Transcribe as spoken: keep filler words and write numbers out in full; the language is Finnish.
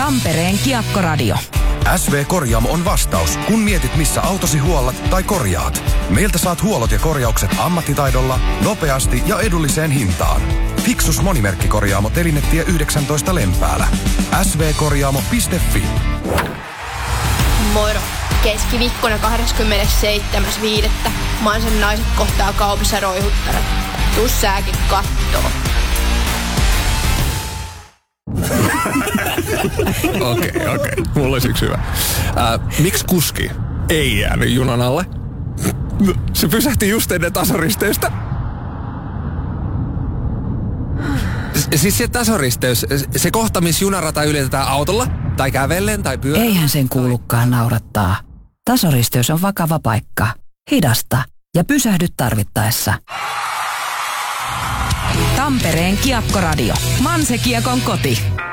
Tampereen Kiekkoradio. S V-korjaamo on vastaus, kun mietit missä autosi huollat tai korjaat. Meiltä saat huollot ja korjaukset ammattitaidolla, nopeasti ja edulliseen hintaan. Fiksus monimerkkikorjaamo Telinetie yhdeksäntoista Lempäälä. S V korjaamo piste fi. Moro. Keskiviikkona kahdeskymmenesseitsemäs viidettä Mansen naiset kohtaa kaupassa Roihuttarat. Tuu sääkin kattoo. Okei, okei. Okay. Mulla olisi yksi hyvä. Äh, miksi kuski ei jäänyt junan alle? Se pysähti just ennen tasoristeystä. Siis se tasoristeys, se kohta, missä junarata ylitetään autolla, tai kävellen, tai pyörällä. Eihän sen kuulukaan naurattaa. Tasoristeys on vakava paikka. Hidasta ja pysähdy tarvittaessa. Tampereen Kiekkoradio. Manse Kiekon koti.